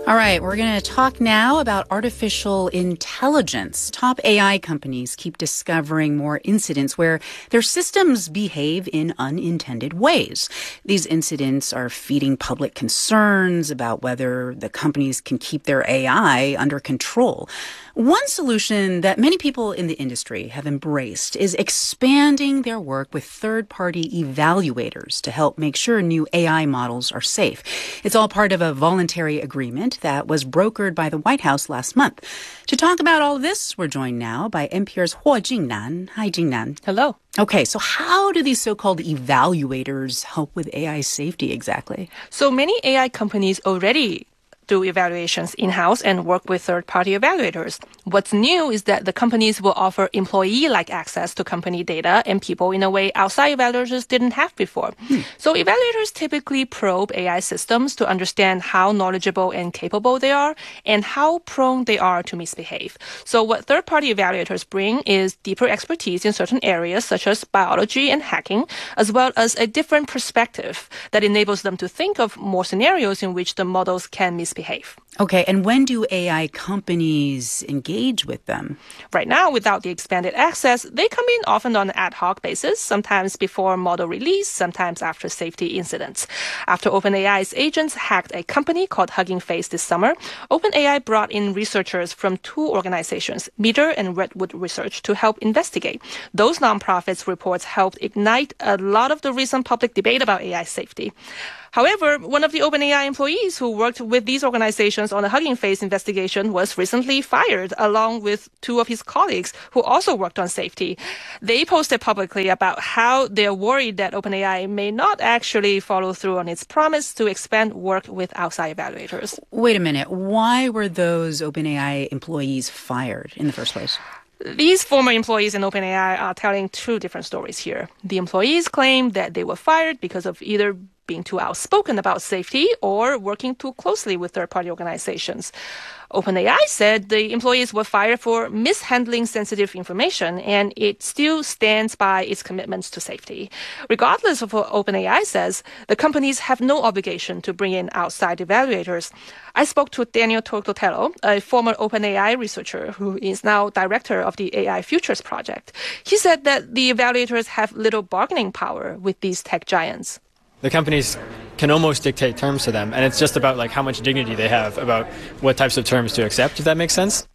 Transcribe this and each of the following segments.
All right, we're going to talk now about artificial intelligence. Top AI companies keep discovering more incidents where their systems behave in unintended ways. These incidents are feeding public concerns about whether the companies can keep their AI under control. One solution that many people in the industry have embraced is expanding their work with third-party evaluators to help make sure new AI models are safe. It's all part of a voluntary agreement that was brokered by the White House last month. To talk about all of this, we're joined now by NPR's Huo Jingnan. Hi, Jingnan. Hello. Okay, so how do these so-called evaluators help with AI safety exactly? So many AI companies already do evaluations in-house and work with third-party evaluators. What's new is that the companies will offer employee-like access to company data and people in a way outside evaluators didn't have before. So evaluators typically probe AI systems to understand how knowledgeable and capable they are and how prone they are to misbehave. So what third-party evaluators bring is deeper expertise in certain areas such as biology and hacking, as well as a different perspective that enables them to think of more scenarios in which the models can misbehave. Okay, and when do AI companies engage with them? Right now, without the expanded access, they come in often on an ad hoc basis, sometimes before model release, sometimes after safety incidents. After OpenAI's agents hacked a company called Hugging Face this summer, OpenAI brought in researchers from two organizations, Meter and Redwood Research, to help investigate. Those nonprofits' reports helped ignite a lot of the recent public debate about AI safety. However, one of the OpenAI employees who worked with these organizations on the Hugging Face investigation was recently fired, along with two of his colleagues who also worked on safety. They posted publicly about how they're worried that OpenAI may not actually follow through on its promise to expand work with outside evaluators. Wait a minute. Why were those OpenAI employees fired in the first place? These former employees in OpenAI are telling two different stories here. The employees claim that they were fired because of either being too outspoken about safety or working too closely with third-party organizations. OpenAI said the employees were fired for mishandling sensitive information, and it still stands by its commitments to safety. Regardless of what OpenAI says, the companies have no obligation to bring in outside evaluators. I spoke to Daniel Tortotero, a former OpenAI researcher who is now director of the AI Futures Project. He said that the evaluators have little bargaining power with these tech giants. The companies can almost dictate terms to them, and it's just about how much dignity they have about what types of terms to accept, if that makes sense.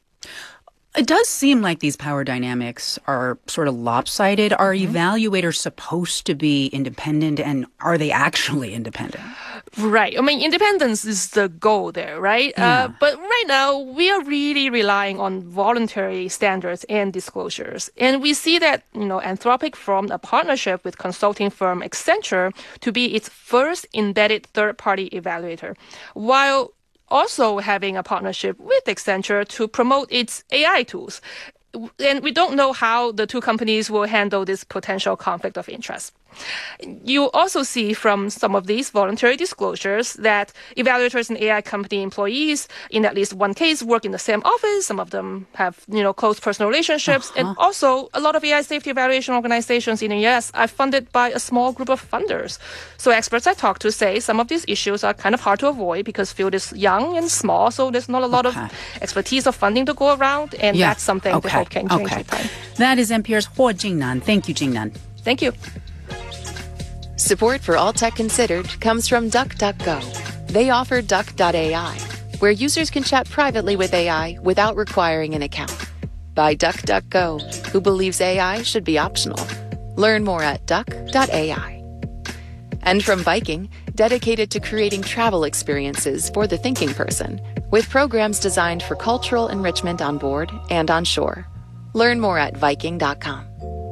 It does seem like these power dynamics are sort of lopsided. Are evaluators supposed to be independent, and are they actually independent? Right. I mean, independence is the goal there, right? Yeah. But right now, we are really relying on voluntary standards and disclosures. And we see that, Anthropic formed a partnership with consulting firm Accenture to be its first embedded third-party evaluator, while also having a partnership with Accenture to promote its AI tools. And we don't know how the two companies will handle this potential conflict of interest. You also see from some of these voluntary disclosures that evaluators and AI company employees, in at least one case, work in the same office. Some of them have, close personal relationships. And also, a lot of AI safety evaluation organizations in the U.S. are funded by a small group of funders. So experts I talked to say some of these issues are kind of hard to avoid because field is young and small, so there's not a lot of expertise or funding to go around. And that's something we hope can change with time. That is NPR's Huo Jingnan. Thank you, Jingnan. Thank you. Support for All Tech Considered comes from DuckDuckGo. They offer Duck.ai, where users can chat privately with AI without requiring an account. By DuckDuckGo, who believes AI should be optional. Learn more at Duck.ai. And from Viking, dedicated to creating travel experiences for the thinking person, with programs designed for cultural enrichment on board and on shore. Learn more at Viking.com.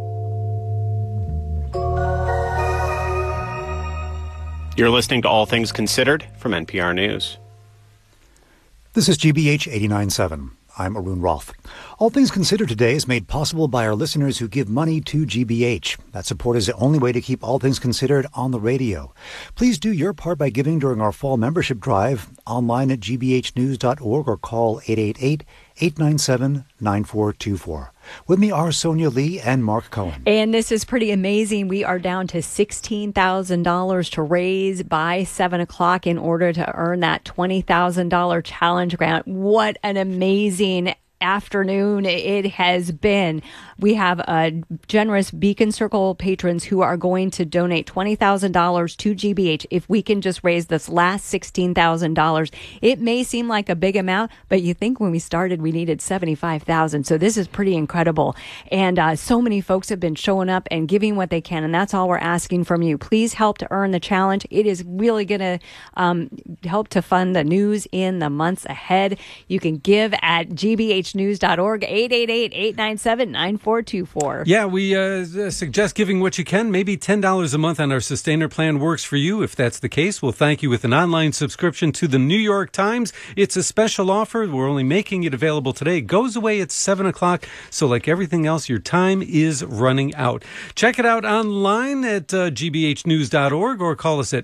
You're listening to All Things Considered from NPR News. This is GBH 89.7. I'm Arun Roth. All Things Considered today is made possible by our listeners who give money to GBH. That support is the only way to keep All Things Considered on the radio. Please do your part by giving during our fall membership drive online at gbhnews.org or call 888-897-9424. With me are Sonia Lee and Mark Cohen. And this is pretty amazing. We are down to $16,000 to raise by 7 o'clock in order to earn that $20,000 challenge grant. What an amazing afternoon it has been. We have generous Beacon Circle patrons who are going to donate $20,000 to GBH if we can just raise this last $16,000. It may seem like a big amount, but you think when we started we needed $75,000. So this is pretty incredible. And so many folks have been showing up and giving what they can, and that's all we're asking from you. Please help to earn the challenge. It is really going to help to fund the news in the months ahead. You can give at gbhnews.org, 888-897-9424. Yeah, we suggest giving what you can. Maybe $10 a month on our Sustainer plan works for you. If that's the case, we'll thank you with an online subscription to the New York Times. It's a special offer. We're only making it available today. It goes away at 7 o'clock. So like everything else, your time is running out. Check it out online at gbhnews.org or call us at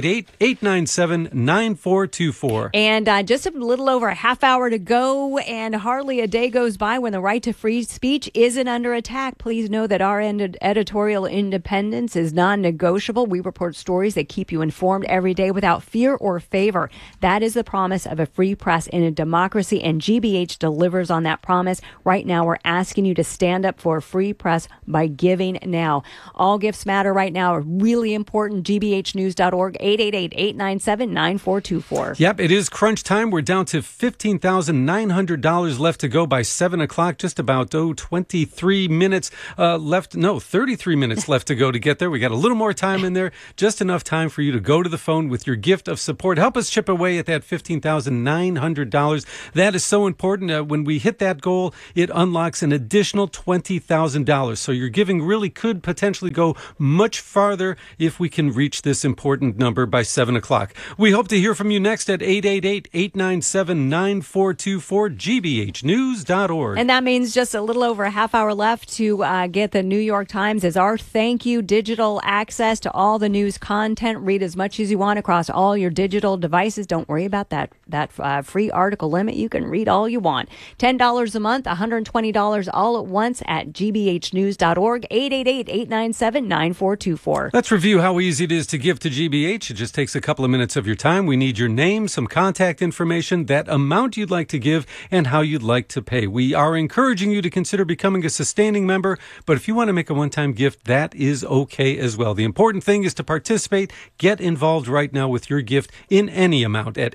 888-897-9424. And just a little over a half hour to go, and hardly a day goes by when the right to free speech isn't under attack. Please know that our editorial independence is non-negotiable. We report stories that keep you informed every day without fear or favor. That is the promise of a free press in a democracy, and GBH delivers on that promise. Right now, we're asking you to stand up for a free press by giving now. All gifts matter right now are really important. gbhnews.org, 888-897-9424. Yep, it is crunch time. We're down to $15,900 left to go by 7 o'clock. Just about 23 minutes left. No, 33 minutes left to go to get there. We got a little more time in there. Just enough time for you to go to the phone with your gift of support. Help us chip away at that $15,900. That is so important. When we hit that goal, it unlocks an additional $20,000. So your giving really could potentially go much farther if we can reach this important number by 7 o'clock. We hope to hear from you next at 888-897-9424, gbhnews.org. And that means just a little over a half hour left to get the New York Times as our thank you. Digital access to all the news content. Read as much as you want across all your digital devices. Don't worry about that free article limit. You can read all you want. $10 a month, $120 all at once at gbhnews.org, 888-897-9424. Let's review how easy it is to give to GBH. It just takes a couple of minutes of your time. We need your name, some contact information, that amount you'd like to give, and how you'd like to pay. We are encouraging you to consider becoming a sustaining member, but if you want to make a one-time gift, that is okay as well. The important thing is to participate. Get involved right now with your gift in any amount at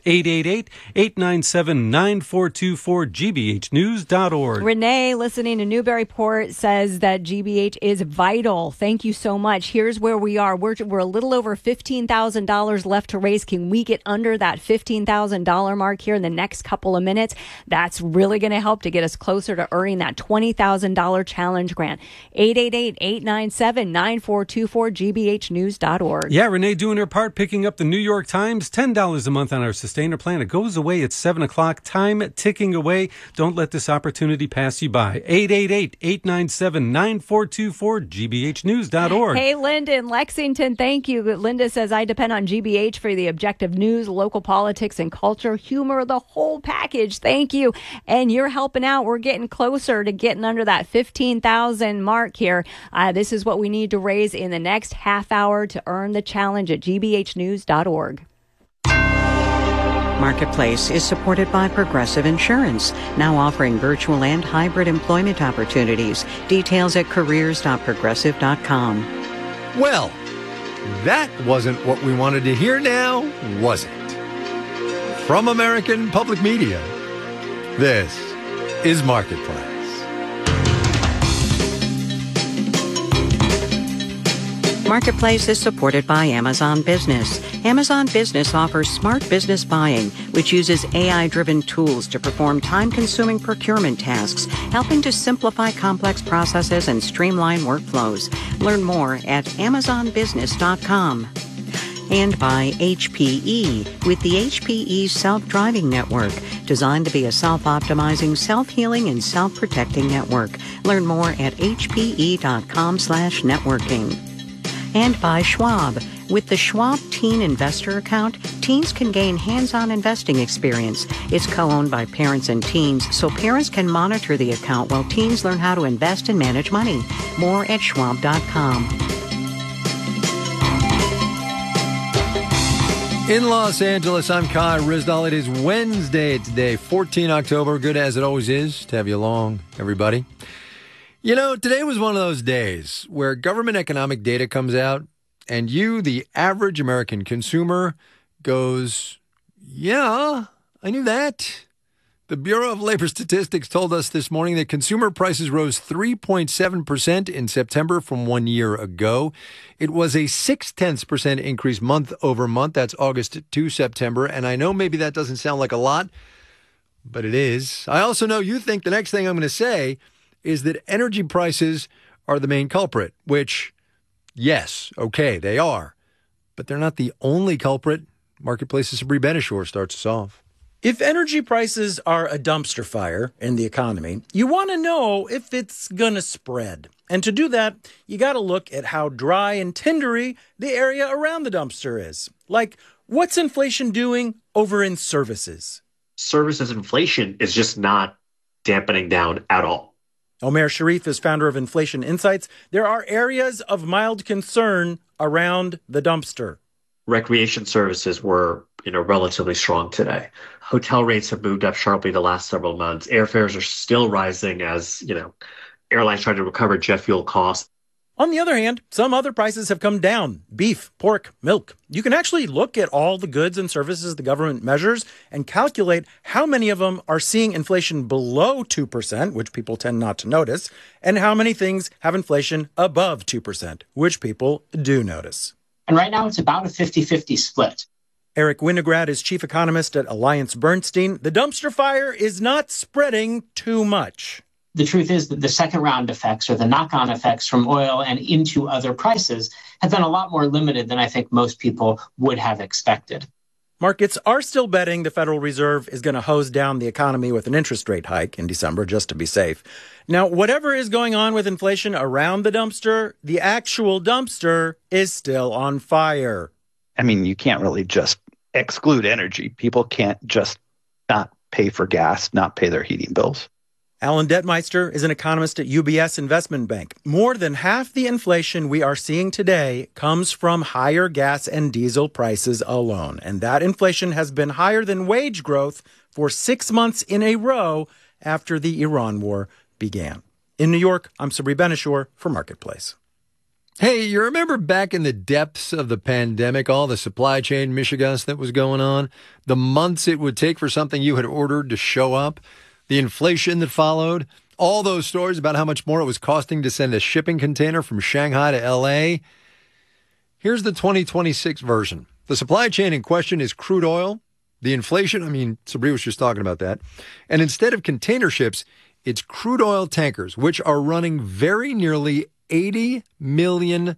888-897-9424, gbhnews.org. Renee, listening to Newburyport, says that GBH is vital. Thank you so much. Here's where we are. We're a little over $15,000 left to raise. Can we get under that $15,000 mark here in the next couple of minutes? That's really going to help to get us closer to earning that $20,000 challenge grant. 888-897-9424, gbhnews.org. Yeah, Renee doing her part, picking up the New York Times, $10 a month on our Sustainer plan. It goes away at 7 o'clock. Time ticking away. Don't let this opportunity pass you by. 888-897-9424, gbhnews.org. Hey, Linda in Lexington, thank you. Linda says, I depend on GBH for the objective news, local politics and culture, humor, the whole package. Thank you. And you're helping out. We're getting closer to getting under that 15,000 mark here. This is what we need to raise in the next half hour to earn the challenge at gbhnews.org. Marketplace is supported by Progressive Insurance, now offering virtual and hybrid employment opportunities. Details at careers.progressive.com. Well, that wasn't what we wanted to hear now, was it? From American Public Media, this is Marketplace. Marketplace is supported by Amazon Business. Amazon Business offers smart business buying, which uses AI-driven tools to perform time-consuming procurement tasks, helping to simplify complex processes and streamline workflows. Learn more at amazonbusiness.com. And by HPE, with the HPE Self-Driving Network, designed to be a self-optimizing, self-healing, and self-protecting network. Learn more at hpe.com/networking. And by Schwab. With the Schwab Teen Investor Account, teens can gain hands-on investing experience. It's co-owned by parents and teens, so parents can monitor the account while teens learn how to invest and manage money. More at schwab.com. In Los Angeles, I'm Kai Ryssdal. It is Wednesday today, 14 October. Good as it always is to have you along, everybody. You know, today was one of those days where government economic data comes out and you, the average American consumer, goes, yeah, I knew that. The Bureau of Labor Statistics told us this morning that consumer prices rose 3.7% in September from 1 year ago. It was a 0.6% increase month over month. That's August to September. And I know maybe that doesn't sound like a lot, but it is. I also know you think the next thing I'm going to say is that energy prices are the main culprit, which, yes, okay, they are. But they're not the only culprit. Marketplace's Sabri Benishore starts us off. If energy prices are a dumpster fire in the economy, you want to know if it's going to spread. And to do that, you got to look at how dry and tindery the area around the dumpster is. Like, what's inflation doing over in services? Services inflation is just not dampening down at all. Omer Sharif is founder of Inflation Insights. There are areas of mild concern around the dumpster. Recreation services were, relatively strong today. Hotel rates have moved up sharply the last several months. Airfares are still rising as, airlines try to recover jet fuel costs. On the other hand, some other prices have come down. Beef, pork, milk. You can actually look at all the goods and services the government measures and calculate how many of them are seeing inflation below 2%, which people tend not to notice, and how many things have inflation above 2%, which people do notice. And right now it's about a 50-50 split. Eric Winograd is chief economist at Alliance Bernstein. The dumpster fire is not spreading too much. The truth is that the second round effects or the knock-on effects from oil and into other prices have been a lot more limited than I think most people would have expected. Markets are still betting the Federal Reserve is going to hose down the economy with an interest rate hike in December, just to be safe. Now, whatever is going on with inflation around the dumpster, the actual dumpster is still on fire. I mean, you can't really just exclude energy. People can't just not pay for gas, not pay their heating bills. Alan Detmeister is an economist at UBS Investment Bank. More than half the inflation we are seeing today comes from higher gas and diesel prices alone. And that inflation has been higher than wage growth for 6 months in a row after the Iran war began. In New York, I'm Sabri Benishore for Marketplace. Hey, you remember back in the depths of the pandemic, all the supply chain mishigas that was going on? The months it would take for something you had ordered to show up? The inflation that followed? All those stories about how much more it was costing to send a shipping container from Shanghai to L.A.? Here's the 2026 version. The supply chain in question is crude oil. The inflation, Sabri was just talking about that. And instead of container ships, it's crude oil tankers, which are running very nearly $80 million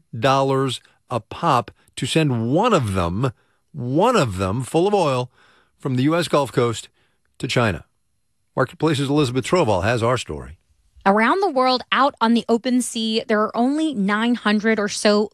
a pop to send one of them full of oil from the U.S. Gulf Coast to China. Marketplace's Elizabeth Troval has our story. Around the world, out on the open sea, there are only 900 or so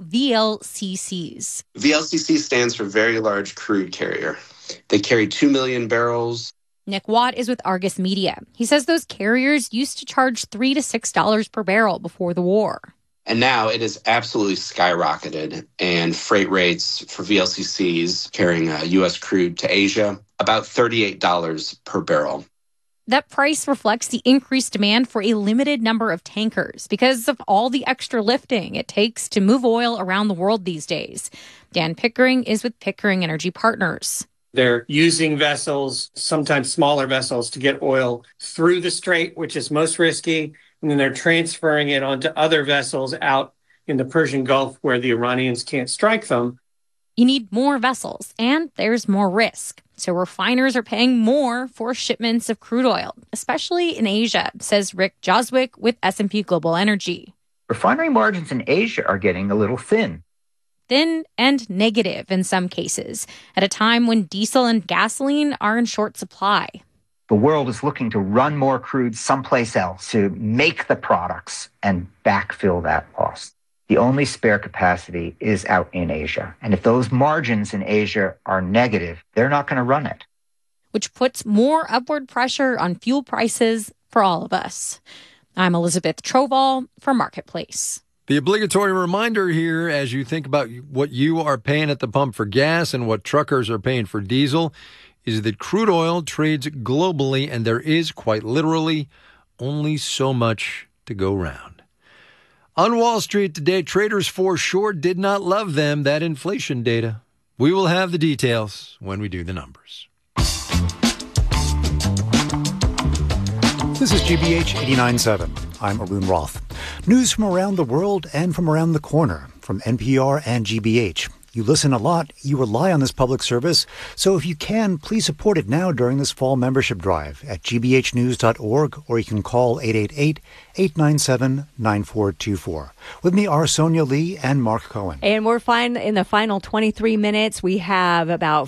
VLCCs. VLCC stands for Very Large Crude Carrier. They carry 2 million barrels. Nick Watt is with Argus Media. He says those carriers used to charge $3 to $6 per barrel before the war. And now it has absolutely skyrocketed, and freight rates for VLCCs carrying U.S. crude to Asia, about $38 per barrel. That price reflects the increased demand for a limited number of tankers because of all the extra lifting it takes to move oil around the world these days. Dan Pickering is with Pickering Energy Partners. They're using vessels, sometimes smaller vessels, to get oil through the strait, which is most risky. And then they're transferring it onto other vessels out in the Persian Gulf where the Iranians can't strike them. You need more vessels, and there's more risk. So refiners are paying more for shipments of crude oil, especially in Asia, says Rick Joswick with S&P Global Energy. Refinery margins in Asia are getting a little thin. Thin and negative in some cases, at a time when diesel and gasoline are in short supply. The world is looking to run more crude someplace else to make the products and backfill that loss. The only spare capacity is out in Asia. And if those margins in Asia are negative, they're not going to run it. Which puts more upward pressure on fuel prices for all of us. I'm Elizabeth Troval for Marketplace. The obligatory reminder here as you think about what you are paying at the pump for gas and what truckers are paying for diesel is that crude oil trades globally and there is quite literally only so much to go round. On Wall Street today, traders for sure did not love that inflation data. We will have the details when we do the numbers. This is GBH 89.7. I'm Arun Roth. News from around the world and from around the corner from NPR and GBH. You listen a lot, you rely on this public service, so if you can, please support it now during this fall membership drive at gbhnews.org, or you can call 888-897-9424. With me are Sonia Lee and Mark Cohen. And we're fine in the final 23 minutes. We have about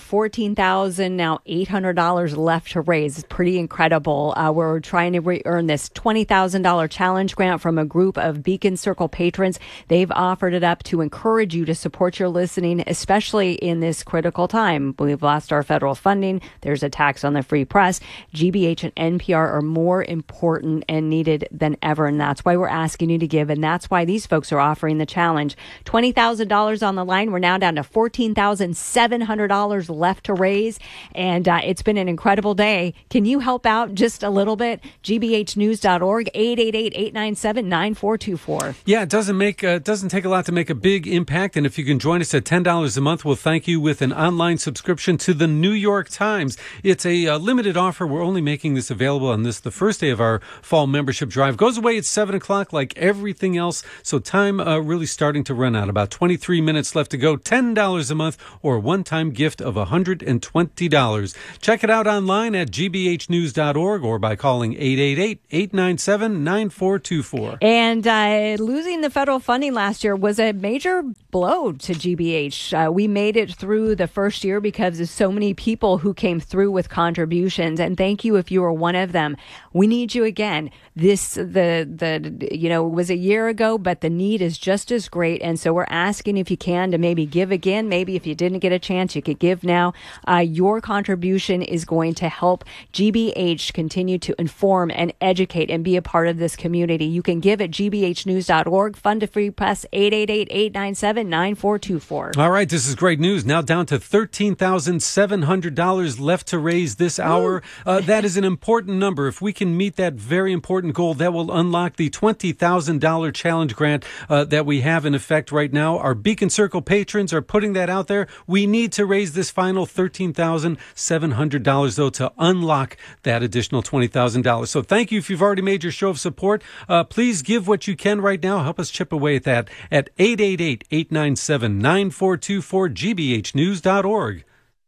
$14,800 left to raise. It's pretty incredible. We're trying to earn this $20,000 challenge grant from a group of Beacon Circle patrons. They've offered it up to encourage you to support your listening, especially in this critical time. We've lost our federal funding. There's a tax on the free press. GBH and NPR are more important and needed than ever, and that's why we're asking you to give, and that's why these folks are offering the challenge. $20,000 on the line. We're now down to $14,700 left to raise, and it's been an incredible day. Can you help out just a little bit? gbhnews.org, 888-897-9424. Yeah, it doesn't take a lot to make a big impact, and if you can join us at $10 a month, we'll thank you with an online subscription to the New York Times. It's a limited offer. We're only making this available on the first day of our fall membership drive. Goes away at 7 o'clock like everything else, so time really starting to run out. About 23 minutes left to go. $10 a month or a one-time gift of $120. Check it out online at gbhnews.org or by calling 888-897-9424. And losing the federal funding last year was a major blow to GBH. We made it through the first year because of so many people who came through with contributions, and thank you if you were one of them. We need you again. This it was a year ago, but the need is just as great, and so we're asking if you can to maybe give again. Maybe if you didn't get a chance, you could give now. Your contribution is going to help GBH continue to inform and educate and be a part of this community. You can give at gbhnews.org. Fund to free press 888-897-9424. All right, this is great news. Now down to $13,700 left to raise this hour. That is an important number. If we can meet that very important goal, that will unlock the $20,000 challenge grant that we have in effect right now. Our Beacon Circle patrons are putting that out there. We need to raise this final $13,700, though, to unlock that additional $20,000. So thank you if you've already made your show of support. Please give what you can right now. Help us chip away at that at 888-897-9424, gbhnews.org.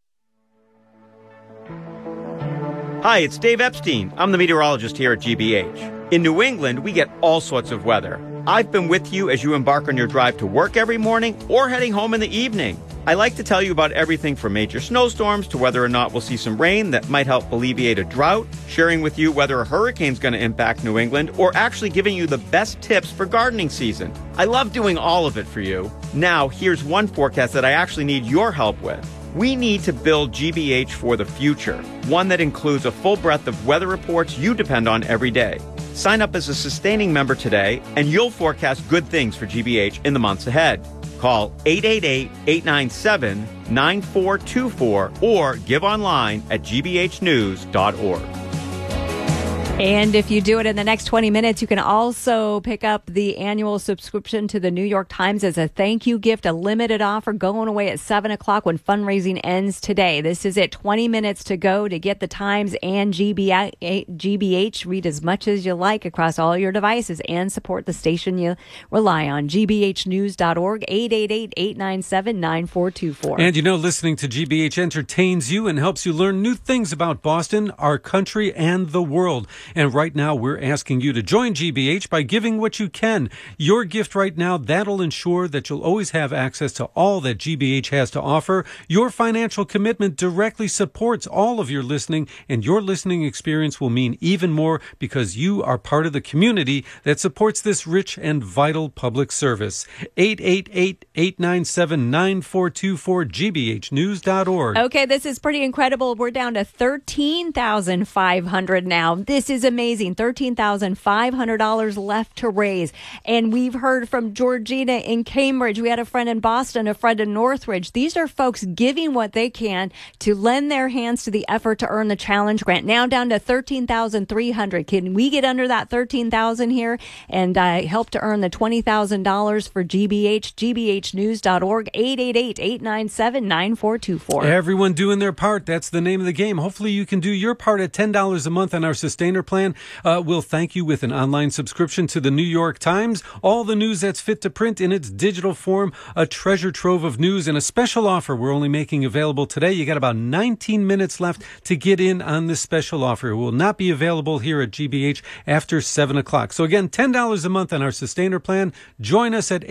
Hi, it's Dave Epstein. I'm the meteorologist here at GBH. In New England, we get all sorts of weather. I've been with you as you embark on your drive to work every morning or heading home in the evening. I like to tell you about everything from major snowstorms to whether or not we'll see some rain that might help alleviate a drought, sharing with you whether a hurricane's going to impact New England, or actually giving you the best tips for gardening season. I love doing all of it for you. Now, here's one forecast that I actually need your help with. We need to build GBH for the future, one that includes a full breadth of weather reports you depend on every day. Sign up as a sustaining member today, and you'll forecast good things for GBH in the months ahead. Call 888-897-9424 or give online at gbhnews.org. And if you do it in the next 20 minutes, you can also pick up the annual subscription to the New York Times as a thank you gift, a limited offer going away at 7 o'clock when fundraising ends today. This is it. 20 minutes to go to get the Times and GBH. Read as much as you like across all your devices and support the station you rely on. gbhnews.org, 888-897-9424. And listening to GBH entertains you and helps you learn new things about Boston, our country, and the world. And right now, we're asking you to join GBH by giving what you can. Your gift right now, that'll ensure that you'll always have access to all that GBH has to offer. Your financial commitment directly supports all of your listening, and your listening experience will mean even more because you are part of the community that supports this rich and vital public service. 888-897-9424, gbhnews.org. Okay, this is pretty incredible. We're down to $13,500 now. This is amazing. $13,500 left to raise. And we've heard from Georgina in Cambridge. We had a friend in Boston, a friend in Northridge. These are folks giving what they can to lend their hands to the effort to earn the challenge grant. Now down to $13,300. Can we get under that $13,000 here and help to earn the $20,000 for GBH? gbhnews.org, 888-897-9424. Everyone doing their part. That's the name of the game. Hopefully you can do your part at $10 a month on our Sustainer plan. We'll thank you with an online subscription to the New York Times. All the news that's fit to print in its digital form, a treasure trove of news, and a special offer we're only making available today. You got about 19 minutes left to get in on this special offer. It will not be available here at GBH after 7 o'clock. So again, $10 a month on our Sustainer plan. Join us at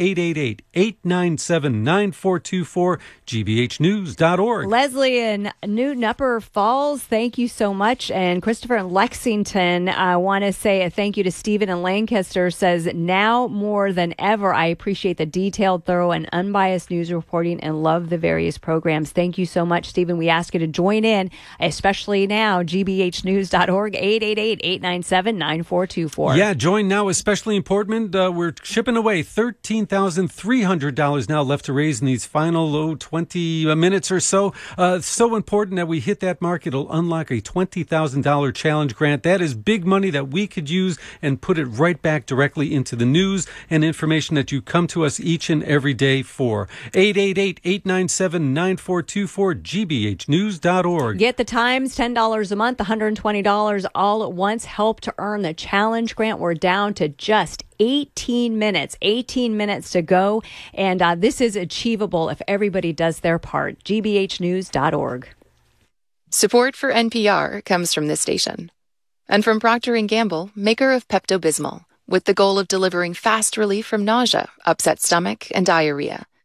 888-897-9424, gbhnews.org. Leslie in Newton Upper Falls, thank you so much. And Christopher in Lexington, I want to say a thank you to Stephen in Lancaster, says, now more than ever, I appreciate the detailed, thorough, and unbiased news reporting and love the various programs. Thank you so much, Stephen. We ask you to join in, especially now, gbhnews.org, 888-897-9424. Yeah, join now, especially in Portland. We're shipping away $13,300 now left to raise in these final 20 minutes or so. So important that we hit that mark. It'll unlock a $20,000 challenge grant. That is big money that we could use and put it right back directly into the news and information that you come to us each and every day for. 888-897-9424, gbhnews.org. Get the Times, $10 a month, $120 all at once. Help to earn the challenge grant. We're down to just 18 minutes to go. And this is achievable if everybody does their part. gbhnews.org. Support for NPR comes from this station and from Procter & Gamble, maker of Pepto-Bismol, with the goal of delivering fast relief from nausea, upset stomach, and diarrhea.